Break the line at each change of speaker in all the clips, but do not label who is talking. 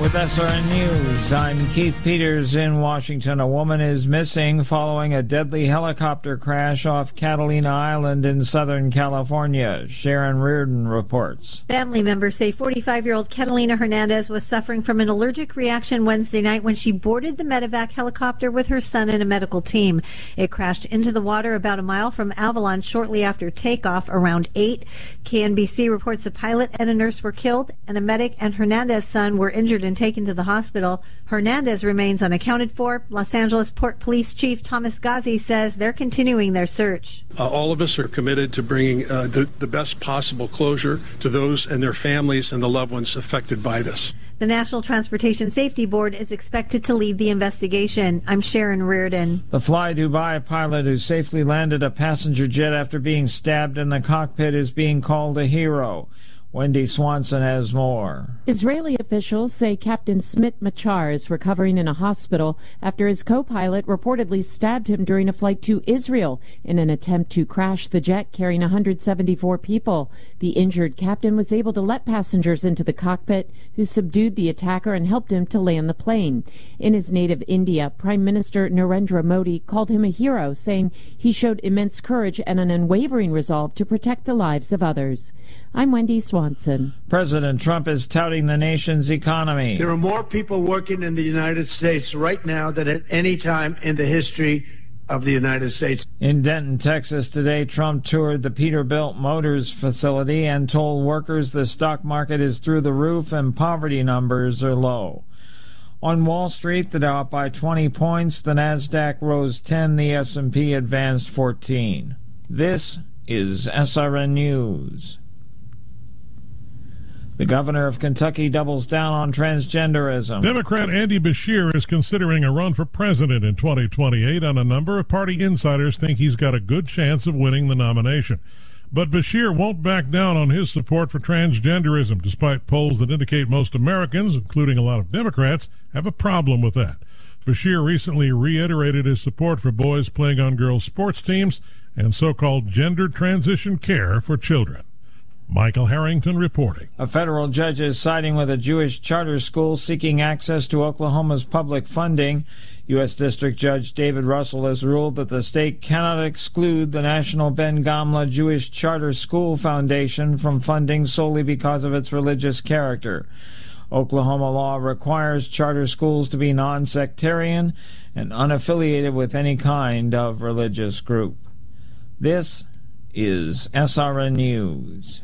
With SRN News, I'm Keith Peters in Washington. A woman is missing following a deadly helicopter crash off Catalina Island in Southern California. Sharon Reardon reports.
Family members say 45-year-old Catalina Hernandez was suffering from an allergic reaction Wednesday night when she boarded the medevac helicopter with her son and a medical team. It crashed into the water about a mile from Avalon shortly after takeoff around 8. KNBC reports the pilot and a nurse were killed, and a medic and Hernandez's son were injured and taken to the hospital. Hernandez remains unaccounted for. Los Angeles Port Police Chief Thomas Ghazi says they're continuing their search.
All of us are committed to bringing the best possible closure to those and their families and the loved ones affected by this.
The National Transportation Safety Board is expected to lead the investigation. I'm Sharon Reardon.
The Fly Dubai pilot who safely landed a passenger jet after being stabbed in the cockpit is being called a hero. Wendy Swanson has more.
Israeli officials say Captain Smit Machar is recovering in a hospital after his co-pilot reportedly stabbed him during a flight to Israel in an attempt to crash the jet carrying 174 people. The injured captain was able to let passengers into the cockpit, who subdued the attacker and helped him to land the plane. In his native India, Prime Minister Narendra Modi called him a hero, saying he showed immense courage and an unwavering resolve to protect the lives of others. I'm Wendy Swanson.
President Trump is touting the nation's economy.
There are more people working in the United States right now than at any time in the history of the United States.
In Denton, Texas today, Trump toured the Peterbilt Motors facility and told workers the stock market is through the roof and poverty numbers are low. On Wall Street, the Dow up by 20 points, the Nasdaq rose 10, the S&P advanced 14. This is SRN News. The governor of Kentucky doubles down on transgenderism.
Democrat Andy Beshear is considering a run for president in 2028, and a number of party insiders think he's got a good chance of winning the nomination. But Beshear won't back down on his support for transgenderism, despite polls that indicate most Americans, including a lot of Democrats, have a problem with that. Beshear recently reiterated his support for boys playing on girls' sports teams and so-called gender transition care for children. Michael Harrington reporting.
A federal judge is siding with a Jewish charter school seeking access to Oklahoma's public funding. U.S. District Judge David Russell has ruled that the state cannot exclude the National Ben Gamla Jewish Charter School Foundation from funding solely because of its religious character. Oklahoma law requires charter schools to be non-sectarian and unaffiliated with any kind of religious group. This is SRN News.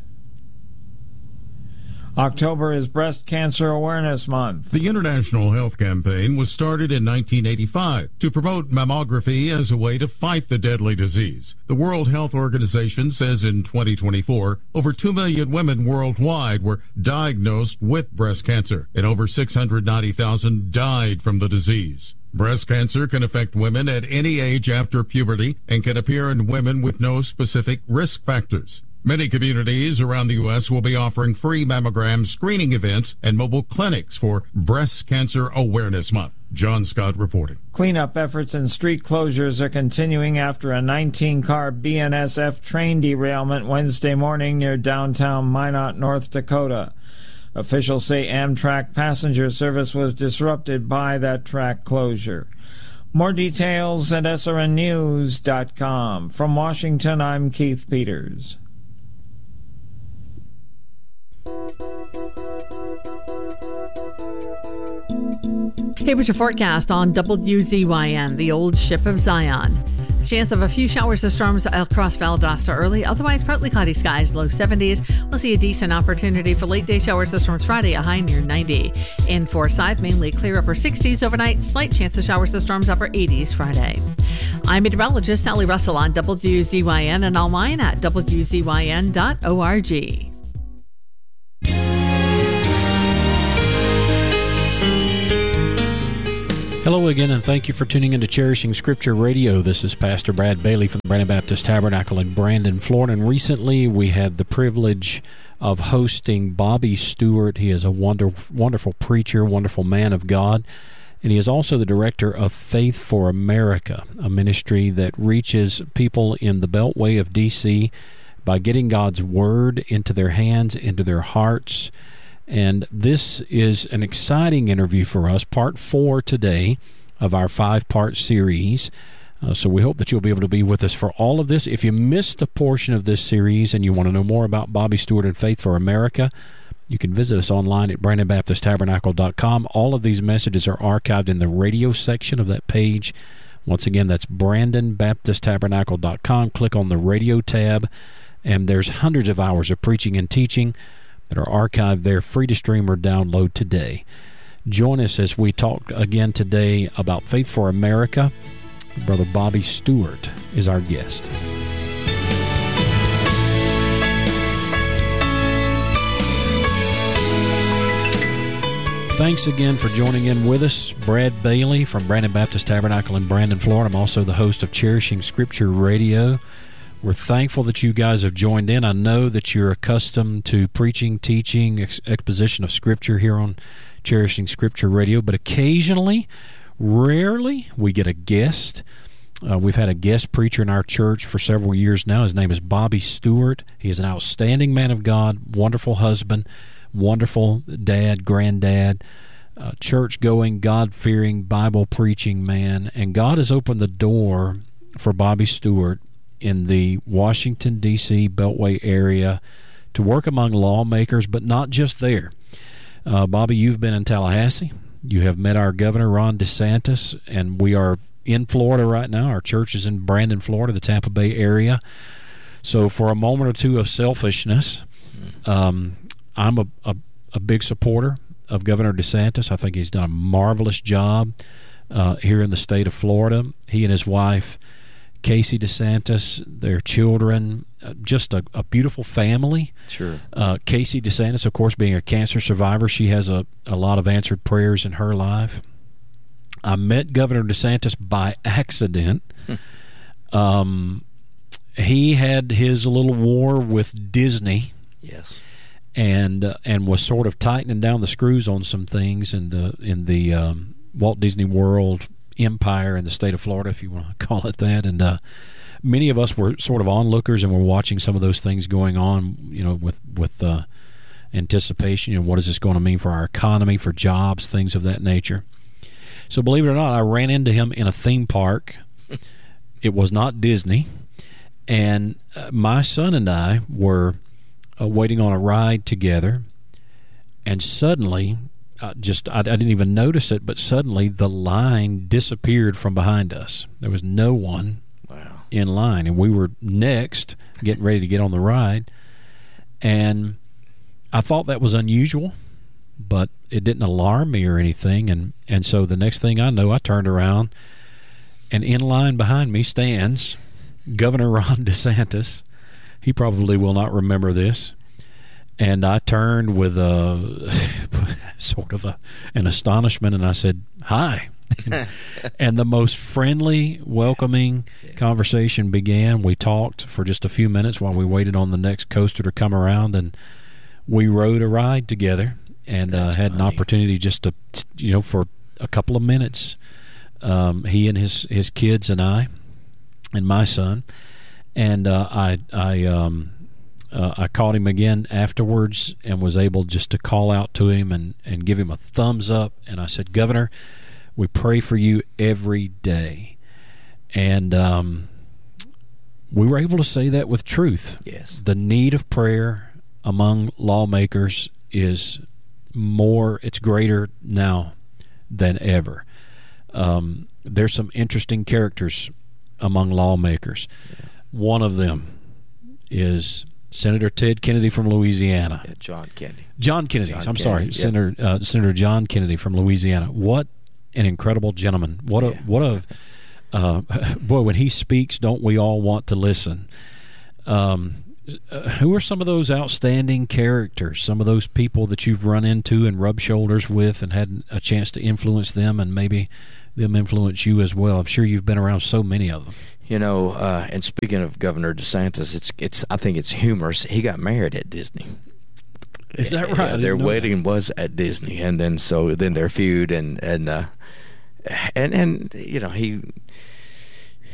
October is Breast Cancer Awareness Month.
The International Health Campaign was started in 1985 to promote mammography as a way to fight the deadly disease. The World Health Organization says in 2024, over 2 million women worldwide were diagnosed with breast cancer, and over 690,000 died from the disease. Breast cancer can affect women at any age after puberty and can appear in women with no specific risk factors. Many communities around the U.S. will be offering free mammogram screening events and mobile clinics for Breast Cancer Awareness Month. John Scott reporting.
Cleanup efforts and street closures are continuing after a 19-car BNSF train derailment Wednesday morning near downtown Minot, North Dakota. Officials say Amtrak passenger service was disrupted by that track closure. More details at srnnews.com. From Washington, I'm Keith Peters.
Here's your forecast on WZYN, the old ship of Zion. Chance of a few showers or storms across Valdosta early, otherwise partly cloudy skies, low 70s. We'll see a decent opportunity for late day showers or storms Friday, a high near 90. In Forsyth, mainly clear upper 60s overnight, slight chance of showers or storms upper 80s Friday. I'm meteorologist Sally Russell on WZYN and online at WZYN.org.
Hello again, and thank you for tuning into Cherishing Scripture Radio. This is Pastor Brad Bailey from the Brandon Baptist Tabernacle in Brandon, Florida. And recently we had the privilege of hosting Bobby Stewart. He is a wonderful preacher, wonderful man of God. And he is also the director of Faith for America, a ministry that reaches people in the Beltway of D.C. by getting God's Word into their hands, into their hearts, And this is an exciting interview for us, part 4 today of our 5-part series. So we hope that you'll be able to be with us for all of this. If you missed a portion of this series and you want to know more about Bobby Stewart and Faith for America, you can visit us online at BrandonBaptistTabernacle.com. All of these messages are archived in the radio section of that page. Once again, that's BrandonBaptistTabernacle.com. Click on the radio tab, and there's hundreds of hours of preaching and teaching that are archived there, free to stream or download today. Join us as we talk again today about Faith for America. Brother Bobby Stewart is our guest. Thanks again for joining in with us. Brad Bailey from Brandon Baptist Tabernacle in Brandon, Florida. I'm also the host of Cherishing Scripture Radio. We're thankful that you guys have joined in. I know that you're accustomed to preaching, teaching, exposition of Scripture here on Cherishing Scripture Radio, but occasionally, rarely, we get a guest. We've had a guest preacher in our church for several years now. His name is Bobby Stewart. He is an outstanding man of God, wonderful husband, wonderful dad, granddad, church-going, God-fearing, Bible-preaching man. And God has opened the door for Bobby Stewart in the Washington, D.C. Beltway area to work among lawmakers, but not just there. Bobby, you've been in Tallahassee. You have met our governor, Ron DeSantis, and we are in Florida right now. Our church is in Brandon, Florida, the Tampa Bay area. So for a moment or two of selfishness, I'm a big supporter of Governor DeSantis. I think he's done a marvelous job here in the state of Florida. He and his wife, Casey DeSantis, their children, just a beautiful family.
Sure.
Casey DeSantis, of course, being a cancer survivor, she has a lot of answered prayers in her life. I met Governor DeSantis by accident. He had his little war with Disney.
Yes.
And was sort of tightening down the screws on some things in the Walt Disney World empire in the state of Florida, if you want to call it that. And many of us were sort of onlookers and were watching some of those things going on, with anticipation. What is this going to mean for our economy, for jobs, things of that nature? So believe it or not, I ran into him in a theme park. It was not Disney. And my son and I were waiting on a ride together, and suddenly, I didn't even notice it, but suddenly the line disappeared from behind us. There was no one in line, and we were next, getting ready to get on the ride, and I thought that was unusual, but it didn't alarm me or anything, and so the next thing I know, I turned around, and in line behind me stands Governor Ron DeSantis. He probably will not remember this. And I turned with an astonishment, and I said, "Hi." And the most friendly, welcoming conversation began. We talked for just a few minutes while we waited on the next coaster to come around, and we rode a ride together and had an opportunity just to, for a couple of minutes, he and his kids and I and my son. And I caught him again afterwards and was able just to call out to him and give him a thumbs up. And I said, "Governor, we pray for you every day." And we were able to say that with truth.
Yes.
The need of prayer among lawmakers is it's greater now than ever. There's some interesting characters among lawmakers. Yeah. One of them is Senator Ted Kennedy from Louisiana.
Yeah, John Kennedy.
Sorry, yeah. Senator John Kennedy from Louisiana. What an incredible gentleman! What a boy! When he speaks, don't we all want to listen? Who are some of those outstanding characters? Some of those people that you've run into and rubbed shoulders with, and had a chance to influence them, and maybe them influence you as well. I'm sure you've been around so many of them.
And speaking of Governor DeSantis, I think it's humorous. He got married at Disney.
Is that right?
Their wedding was at Disney, and then their feud and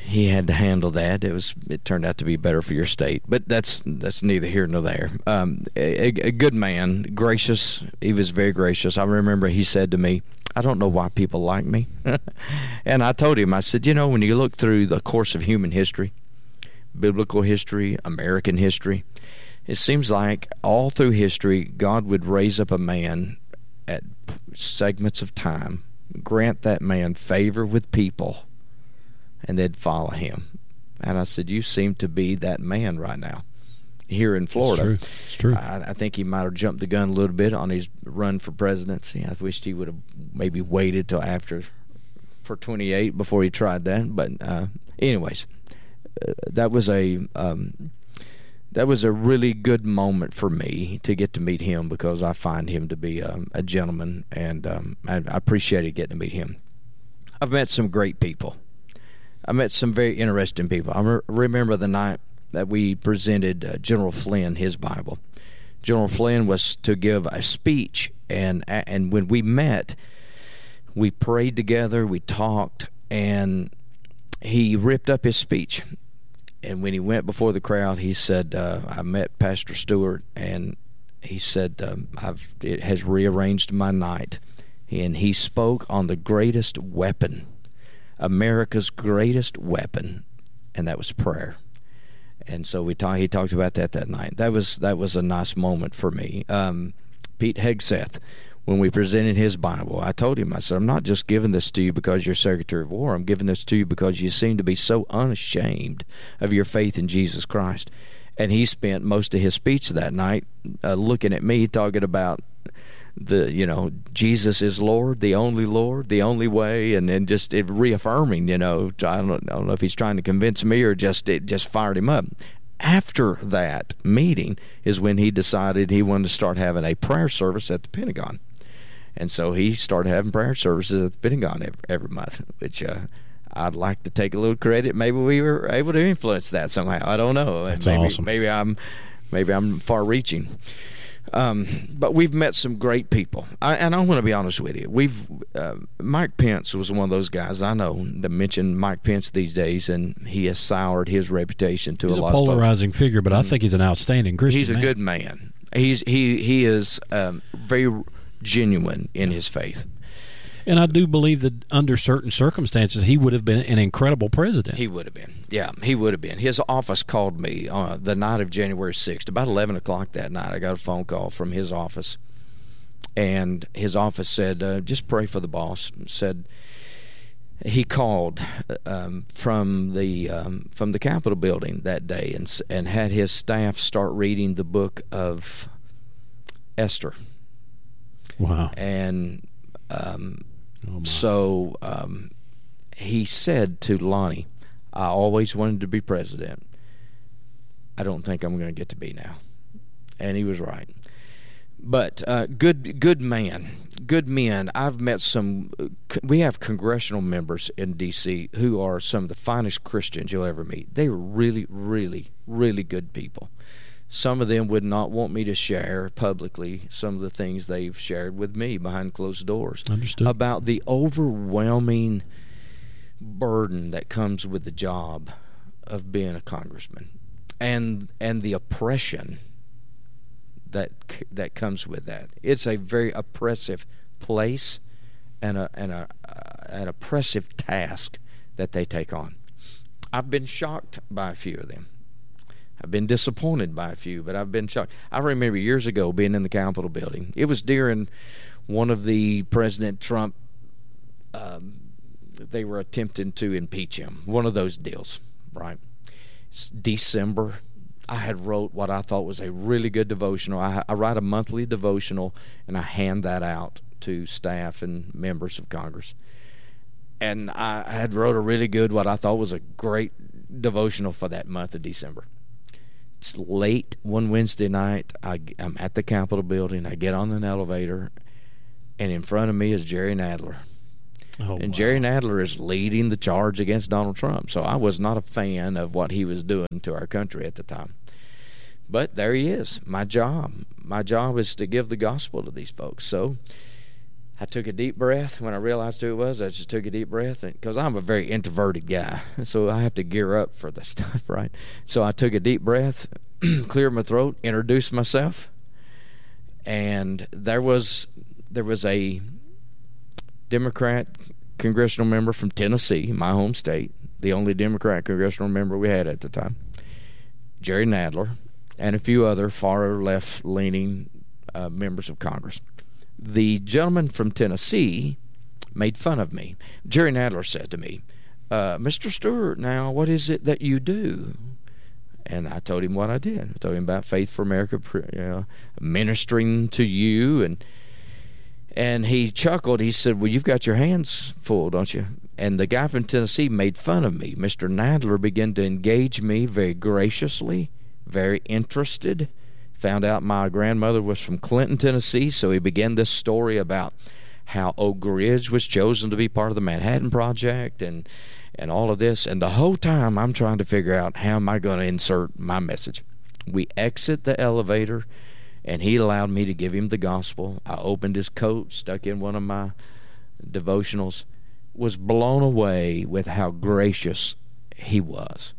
he had to handle that. It turned out to be better for your state, but that's neither here nor there. A good man, gracious. He was very gracious. I remember he said to me, "I don't know why people like me," and I told him, I said, when you look through the course of human history, biblical history, American history, it seems like all through history, God would raise up a man at segments of time, grant that man favor with people, and they'd follow him. And I said, you seem to be that man right now here in Florida.
It's true.
I think he might have jumped the gun a little bit on his run for presidency. I wished he would have maybe waited till after for 28 before he tried that. But anyways, that was a really good moment for me to get to meet him, because I find him to be a gentleman, and I appreciated getting to meet him. I've met some great people. I met some very interesting people. I remember the night that we presented General Flynn his Bible. General Flynn was to give a speech, and when we met, we prayed together, we talked, and he ripped up his speech. And when he went before the crowd, he said, I met Pastor Stewart, and he said, it has rearranged my night. And he spoke on the greatest weapon, America's greatest weapon, and that was prayer. And so he talked about that night. That was a nice moment for me. Pete Hegseth, when we presented his Bible, I told him, I said, I'm not just giving this to you because you're Secretary of War. I'm giving this to you because you seem to be so unashamed of your faith in Jesus Christ. And he spent most of his speech that night looking at me, talking about Jesus is Lord, the only way, and just reaffirming, I don't know if he's trying to convince me or it just fired him up. After that meeting is when he decided he wanted to start having a prayer service at the Pentagon. And so he started having prayer services at the Pentagon every month, which I'd like to take a little credit. Maybe we were able to influence that somehow. I don't know.
That's awesome.
Maybe I'm far-reaching. But we've met some great people, and I want to be honest with you. Mike Pence was one of those guys I know that mention Mike Pence these days, and he has soured his reputation to a lot of folks.
He's a polarizing figure, but I think he's an outstanding Christian.
He's a good man. He is very genuine in his faith.
And I do believe that under certain circumstances, he would have been an incredible president.
He would have been. Yeah, he would have been. His office called me the night of January 6th. About 11 o'clock that night, I got a phone call from his office. And his office said, just pray for the boss. Said he called from the Capitol building that day and had his staff start reading the book of Esther.
Wow.
And he said to Lonnie, I always wanted to be president. I don't think I'm going to get to be now. And he was right. But good man, good men. I've met some. We have congressional members in D.C. who are some of the finest Christians you'll ever meet. They were really, really, really good people. Some of them would not want me to share publicly some of the things they've shared with me behind closed doors.
Understood.
About the overwhelming burden that comes with the job of being a congressman, and the oppression that comes with that. It's a very oppressive place and an oppressive task that they take on. I've been shocked by a few of them. I've been disappointed by a few, but I've been shocked. I remember years ago being in the Capitol building. It was during one of the President Trump, they were attempting to impeach him. One of those deals, right? It's December. I had wrote what I thought was a really good devotional. I write a monthly devotional, and I hand that out to staff and members of Congress. And I had wrote a really good, what I thought was a great devotional for that month of December. It's late one Wednesday night. I'm at the Capitol building. I get on an elevator, and in front of me is Jerry Nadler.
Oh,
and
wow.
Jerry Nadler is leading the charge against Donald Trump. So I was not a fan of what he was doing to our country at the time. But there he is. My job is to give the gospel to these folks. So I took a deep breath when I realized who it was. I just took a deep breath, because I'm a very introverted guy, so I have to gear up for this stuff, right? So I took a deep breath, cleared my throat, introduced myself, and there was a Democrat congressional member from Tennessee, my home state, the only Democrat congressional member we had at the time, Jerry Nadler, and a few other far left-leaning members of Congress. The gentleman from Tennessee made fun of me. Jerry Nadler said to me, Mr. Stewart, now what is it that you do? And I told him what I did. I told him about Faith for America, ministering to you. And he chuckled. He said, well, you've got your hands full, don't you? And the guy from Tennessee made fun of me. Mr. Nadler began to engage me very graciously, very interested. Found out my grandmother was from Clinton, Tennessee, so he began this story about how Oak Ridge was chosen to be part of the Manhattan Project and all of this. And the whole time I'm trying to figure out how am I going to insert my message. We exit the elevator, and he allowed me to give him the gospel. I opened his coat, stuck in one of my devotionals, was blown away with how gracious he was.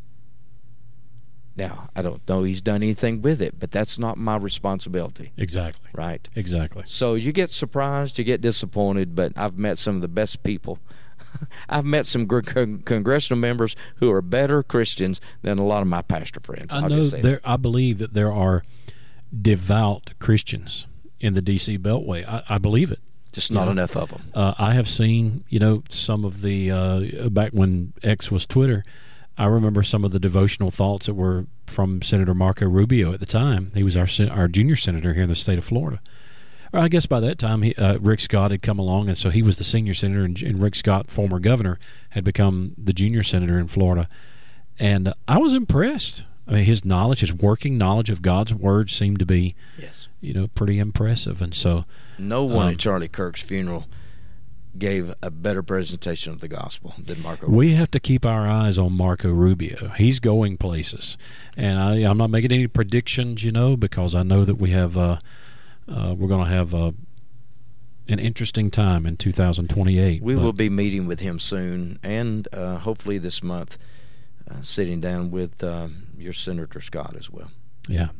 Now, I don't know he's done anything with it, but that's not my responsibility.
Exactly.
Right?
Exactly.
So you get surprised, you get disappointed, but I've met some of the best people. I've met some congressional members who are better Christians than a lot of my pastor friends.
I believe that there are devout Christians in the D.C. Beltway. I believe it.
Just not enough of them.
I have seen, some of the, back when X was Twitter, I remember some of the devotional thoughts that were from Senator Marco Rubio at the time. He was our junior senator here in the state of Florida. Or I guess by that time, Rick Scott had come along, and so he was the senior senator, and Rick Scott, former governor, had become the junior senator in Florida. And I was impressed. I mean, his knowledge, his working knowledge of God's Word seemed to be, pretty impressive. And so,
no one at Charlie Kirk's funeral gave a better presentation of the gospel than Marco Rubio.
We have to keep our eyes on Marco Rubio. He's going places, and I'm not making any predictions, because I know that we have we're going to have an interesting time in 2028.
We will be meeting with him soon, and hopefully this month, sitting down with your Senator Scott as well.
Yeah.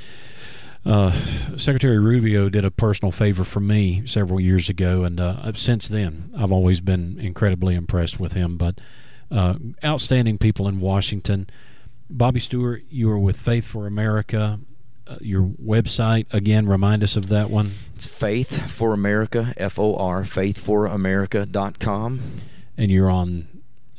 Secretary Rubio did a personal favor for me several years ago, and since then I've always been incredibly impressed with him. But outstanding people in Washington. Bobby Stewart, you are with Faith for America. Your website, again, remind us of that one.
It's Faith for America, F-O-R, faithforamerica.com.
And you're on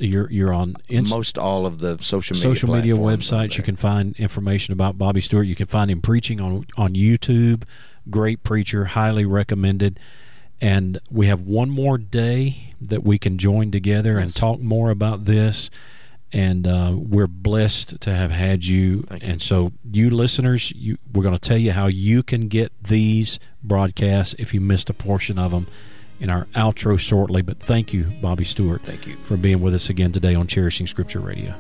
most all of the social
media websites. You can find information about Bobby Stewart. You can find him preaching on YouTube. Great preacher, highly recommended. And we have one more day that we can join together and talk more about this. And we're blessed to have had you. And so you listeners, we're going to tell you how you can get these broadcasts if you missed a portion of them in our outro shortly. But thank you, Bobby Stewart.
Thank you
for being with us again today on Cherishing Scripture Radio.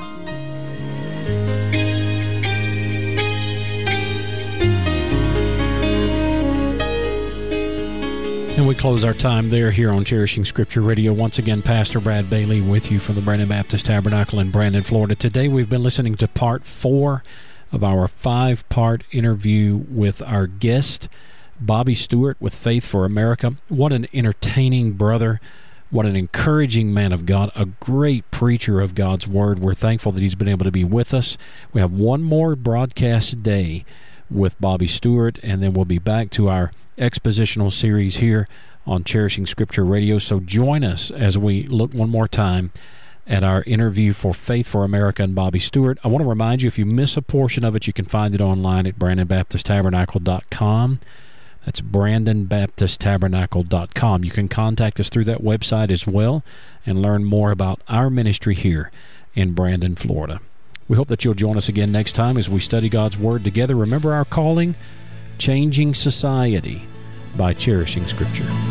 And we close our time there here on Cherishing Scripture Radio. Once again, Pastor Brad Bailey with you from the Brandon Baptist Tabernacle in Brandon, Florida. Today we've been listening to part 4 of our 5-part interview with our guest, Bobby Stewart with Faith for America. What an entertaining brother. What an encouraging man of God. A great preacher of God's Word. We're thankful that he's been able to be with us. We have one more broadcast day with Bobby Stewart, and then we'll be back to our expositional series here on Cherishing Scripture Radio. So join us as we look one more time at our interview for Faith for America and Bobby Stewart. I want to remind you, if you miss a portion of it, you can find it online at BrandonBaptistTabernacle.com. That's BrandonBaptistTabernacle.com. You can contact us through that website as well and learn more about our ministry here in Brandon, Florida. We hope that you'll join us again next time as we study God's Word together. Remember our calling, changing society by cherishing Scripture.